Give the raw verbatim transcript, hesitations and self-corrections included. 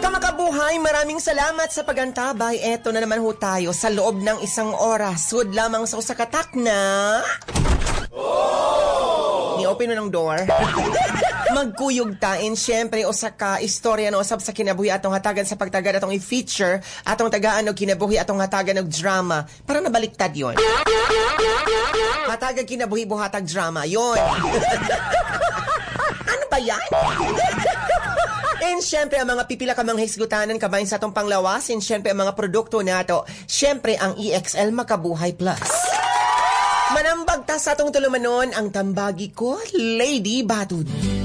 Kamakabuhay, maraming salamat sa pagantabay. Eto na naman ho tayo sa loob ng isang oras. Sud lamang sa usakatak na... Oh! Ni-open mo ng door. Magkuyog tain, syempre, o sa ka-istorya no, usab sa kinabuhi atong hatagan sa pagtagad atong i-feature, atong tagaan og kinabuhi atong hatagan og drama. Parang nabaliktad yon. Hatagan kinabuhi buhatag drama, yon. Ano ba yan? And syempre, ang mga pipila ka mga hisgutanan kabahin sa atong panglawas. And syempre, ang mga produkto nato. Syempre, ang E X L Makabuhay Plus. Manambag ta sa atong tulumanon ang tambagi ko, Lady Batud.